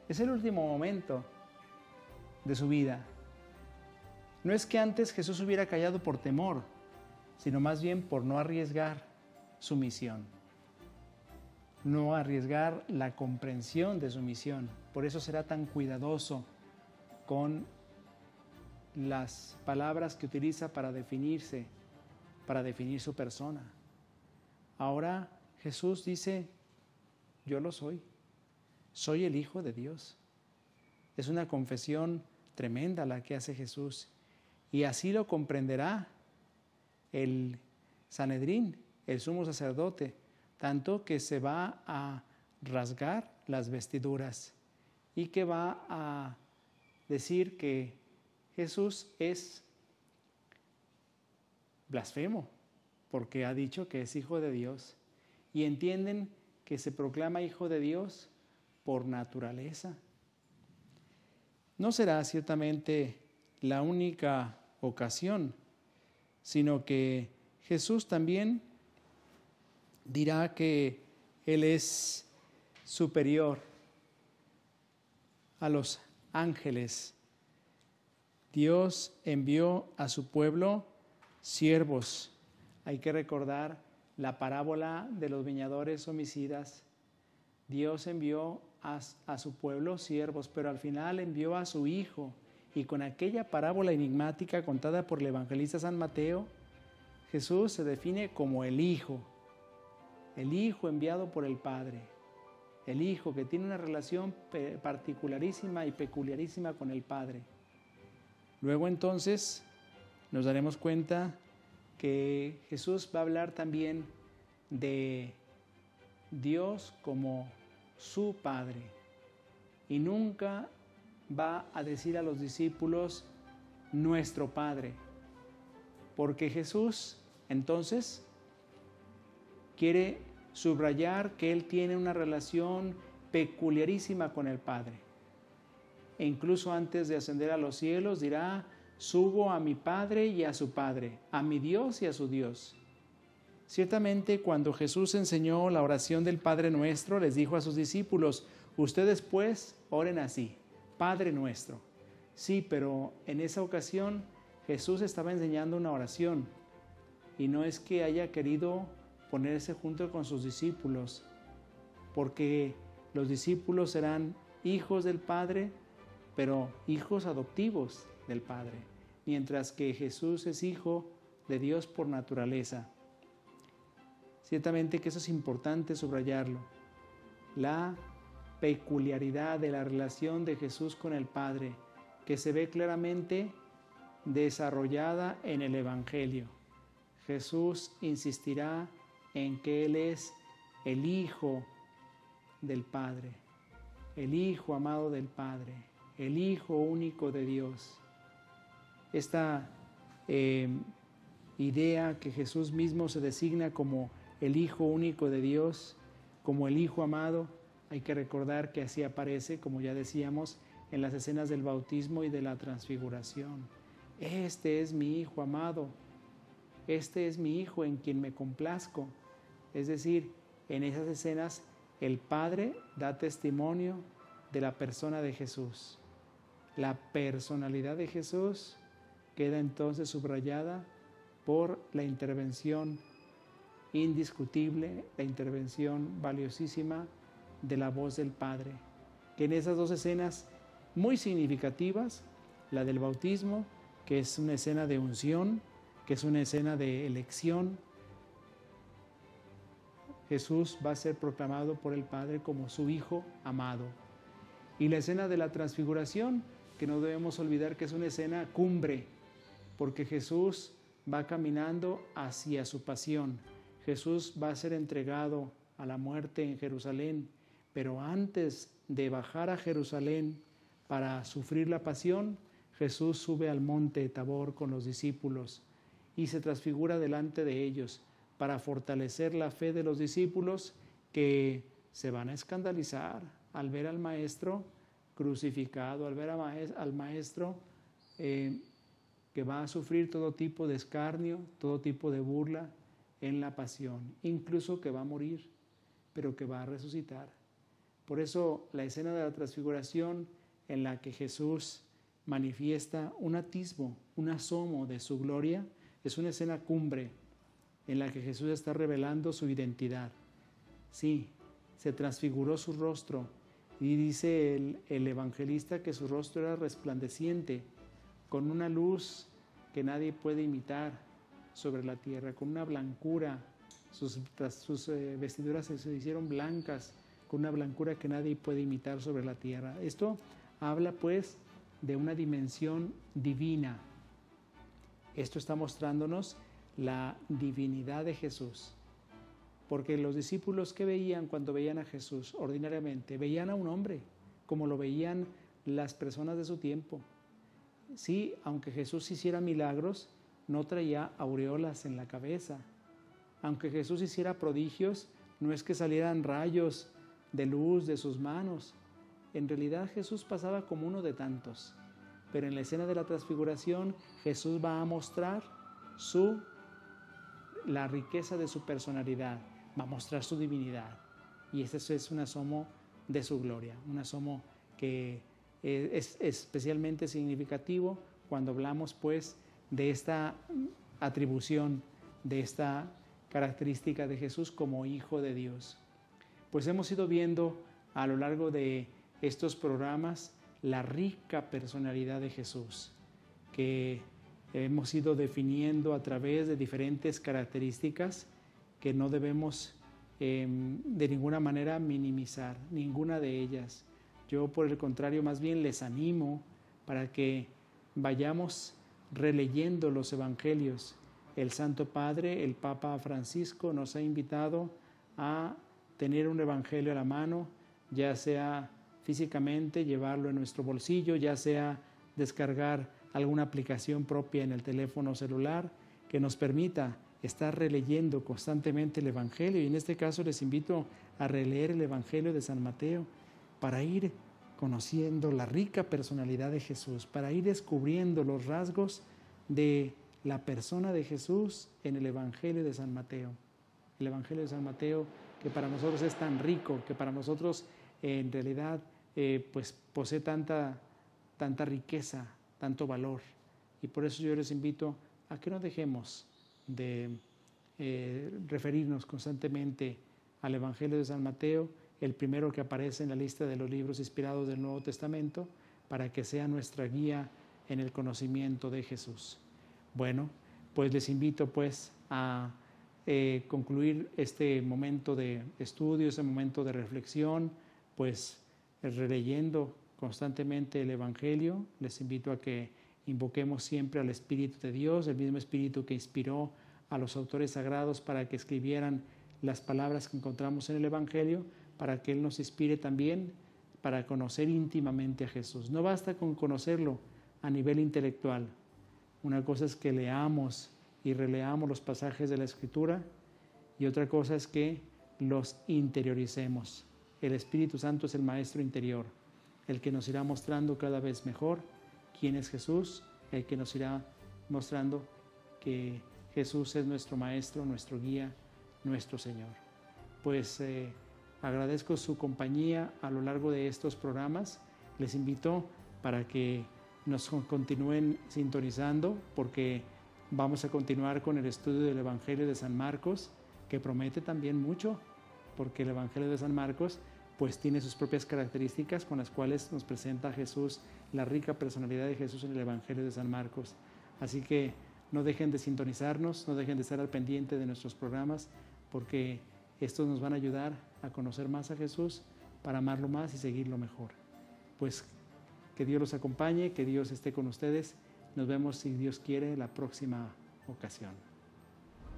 Es el último momento de su vida. No es que antes Jesús hubiera callado por temor, sino más bien por no arriesgar su misión. No arriesgar la comprensión de su misión. Por eso será tan cuidadoso con las palabras que utiliza para definirse, para definir su persona. Ahora Jesús dice, yo lo soy el Hijo de Dios. Es una confesión tremenda la que hace Jesús, y así lo comprenderá el Sanedrín, el sumo sacerdote, tanto que se va a rasgar las vestiduras y que va a decir que Jesús es blasfemo, porque ha dicho que es Hijo de Dios, y entienden que se proclama Hijo de Dios por naturaleza. No será ciertamente la única ocasión, sino que Jesús también dirá que Él es superior a los ángeles. Dios envió a su pueblo siervos. Hay que recordar la parábola de los viñadores homicidas. Dios envió a su pueblo siervos, pero al final envió a su Hijo. Y con aquella parábola enigmática contada por el evangelista San Mateo, Jesús se define como el Hijo enviado por el Padre, el Hijo que tiene una relación particularísima y peculiarísima con el Padre. Luego entonces nos daremos cuenta que Jesús va a hablar también de Dios como su Padre, y nunca va a decir a los discípulos nuestro Padre, porque Jesús entonces quiere subrayar que Él tiene una relación peculiarísima con el Padre. E incluso antes de ascender a los cielos dirá, subo a mi Padre y a su Padre, a mi Dios y a su Dios. Ciertamente, cuando Jesús enseñó la oración del Padre Nuestro, les dijo a sus discípulos, ustedes pues oren así, Padre Nuestro. Sí, pero en esa ocasión Jesús estaba enseñando una oración, y no es que haya querido ponerse junto con sus discípulos, porque los discípulos serán hijos del Padre, pero hijos adoptivos del Padre, mientras que Jesús es Hijo de Dios por naturaleza. Ciertamente que eso es importante subrayarlo. La peculiaridad de la relación de Jesús con el Padre, que se ve claramente desarrollada en el Evangelio. Jesús insistirá en que Él es el Hijo del Padre, el Hijo amado del Padre, el Hijo único de Dios. Esta idea que Jesús mismo se designa como el Hijo único de Dios, como el Hijo amado, hay que recordar que así aparece, como ya decíamos, en las escenas del bautismo y de la transfiguración. Este es mi Hijo amado, este es mi Hijo en quien me complazco. Es decir, en esas escenas el Padre da testimonio de la persona de Jesús. La personalidad de Jesús queda entonces subrayada por la intervención indiscutible, la intervención valiosísima de la voz del Padre, que en esas dos escenas muy significativas, la del bautismo, que es una escena de unción, que es una escena de elección, Jesús va a ser proclamado por el Padre como su Hijo amado. Y la escena de la transfiguración, que no debemos olvidar que es una escena cumbre, porque Jesús va caminando hacia su pasión. Jesús va a ser entregado a la muerte en Jerusalén, pero antes de bajar a Jerusalén para sufrir la pasión, Jesús sube al monte Tabor con los discípulos y se transfigura delante de ellos para fortalecer la fe de los discípulos, que se van a escandalizar al ver al Maestro crucificado, al ver al Maestro que va a sufrir todo tipo de escarnio, todo tipo de burla en la pasión, incluso que va a morir, pero que va a resucitar. Por eso la escena de la transfiguración en la que Jesús manifiesta un atisbo, un asomo de su gloria, es una escena cumbre en la que Jesús está revelando su identidad. Sí, se transfiguró su rostro y dice el evangelista que su rostro era resplandeciente, con una luz que nadie puede imitar sobre la tierra, con una blancura. Sus vestiduras se hicieron blancas, con una blancura que nadie puede imitar sobre la tierra. Esto habla pues de una dimensión divina. Esto está mostrándonos la divinidad de Jesús. Porque los discípulos, ¿qué veían cuando veían a Jesús? Ordinariamente veían a un hombre, como lo veían las personas de su tiempo. Sí, aunque Jesús hiciera milagros, no traía aureolas en la cabeza. Aunque Jesús hiciera prodigios, no es que salieran rayos de luz de sus manos. En realidad Jesús pasaba como uno de tantos. Pero en la escena de la transfiguración, Jesús va a mostrar la riqueza de su personalidad, va a mostrar su divinidad. Y ese es un asomo de su gloria, un asomo que es especialmente significativo cuando hablamos pues de esta atribución, de esta característica de Jesús como Hijo de Dios. Pues hemos ido viendo a lo largo de estos programas la rica personalidad de Jesús, que hemos ido definiendo a través de diferentes características que no debemos de ninguna manera minimizar, ninguna de ellas. Yo, por el contrario, más bien les animo para que vayamos releyendo los evangelios. El Santo Padre, el Papa Francisco, nos ha invitado a tener un evangelio a la mano, ya sea físicamente, llevarlo en nuestro bolsillo, ya sea descargar alguna aplicación propia en el teléfono celular que nos permita estar releyendo constantemente el Evangelio. Y en este caso les invito a releer el Evangelio de San Mateo para ir conociendo la rica personalidad de Jesús, para ir descubriendo los rasgos de la persona de Jesús en el Evangelio de San Mateo. El Evangelio de San Mateo, que para nosotros es tan rico, que para nosotros en realidad pues posee tanta riqueza, tanto valor. Y por eso yo les invito a que no dejemos de referirnos constantemente al Evangelio de San Mateo, el primero que aparece en la lista de los libros inspirados del Nuevo Testamento, para que sea nuestra guía en el conocimiento de Jesús. Bueno, pues les invito pues a concluir este momento de estudio, ese momento de reflexión, pues releyendo constantemente el Evangelio. Les invito a que invoquemos siempre al Espíritu de Dios, el mismo Espíritu que inspiró a los autores sagrados para que escribieran las palabras que encontramos en el Evangelio, para que Él nos inspire también para conocer íntimamente a Jesús. No basta con conocerlo a nivel intelectual. Una cosa es que leamos y releamos los pasajes de la Escritura, y otra cosa es que los interioricemos. El Espíritu Santo es el maestro interior, el que nos irá mostrando cada vez mejor quién es Jesús, el que nos irá mostrando que Jesús es nuestro maestro, nuestro guía, nuestro Señor. Pues agradezco su compañía a lo largo de estos programas. Les invito para que nos continúen sintonizando, porque vamos a continuar con el estudio del Evangelio de San Marcos, que promete también mucho, porque el Evangelio de San Marcos pues tiene sus propias características con las cuales nos presenta a Jesús, la rica personalidad de Jesús en el Evangelio de San Marcos. Así que no dejen de sintonizarnos, no dejen de estar al pendiente de nuestros programas, porque estos nos van a ayudar a conocer más a Jesús, para amarlo más y seguirlo mejor. Pues que Dios los acompañe, que Dios esté con ustedes. Nos vemos, si Dios quiere, la próxima ocasión.